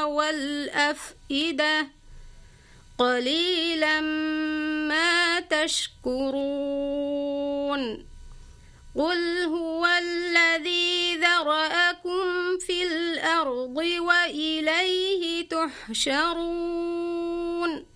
والأفئدة قليلا ما تشكرون قل هو الذي ذرأكم في الأرض وإليه تحشرون